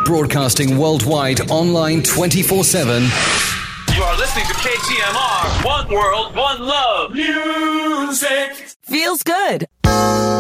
Broadcasting worldwide, online 24/7. You are listening to KTMR. One world, one love. Music. Feels good.